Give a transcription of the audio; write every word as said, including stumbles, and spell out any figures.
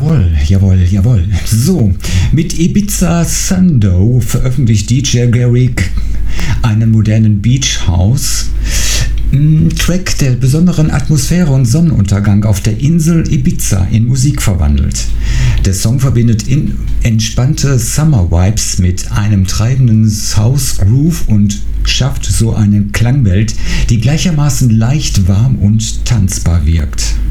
Jawohl, jawohl, jawohl. So, mit Ibiza Sundoe veröffentlicht D J Garrick einen modernen Beach House. Ein Track, der besonderen Atmosphäre und Sonnenuntergang auf der Insel Ibiza in Musik verwandelt. Der Song verbindet in entspannte Summer Vibes mit einem treibenden House Groove und schafft so eine Klangwelt, die gleichermaßen leicht warm und tanzbar wirkt.